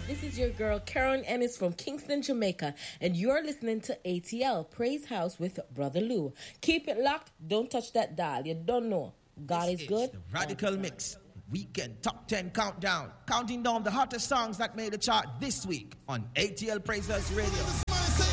This is your girl Karen Ennis from Kingston, Jamaica, and you're listening to ATL Praise House with Brother Lou. Keep it locked. Don't touch that dial. You don't know. God is good. The Radical Mix Weekend Top 10 Countdown. Counting down the hottest songs that made the chart this week on ATL Praise House Radio.